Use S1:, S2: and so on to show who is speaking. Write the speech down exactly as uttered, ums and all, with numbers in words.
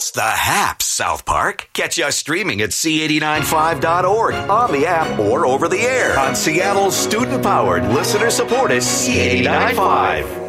S1: What's the haps, South Park? Catch us streaming at C eight nine five dot org, on the app, or over the air on Seattle's student-powered, listener-supported C eight nine five.